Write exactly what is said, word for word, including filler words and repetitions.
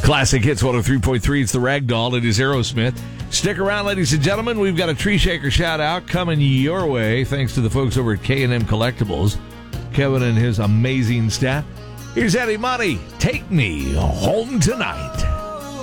Classic Hits one oh three point three. It's the Ragdoll. It is Aerosmith. Stick around, ladies and gentlemen. We've got a tree shaker shout-out coming your way thanks to the folks over at K and M Collectibles. Kevin and his amazing staff. Here's Eddie Money. Take Me Home Tonight.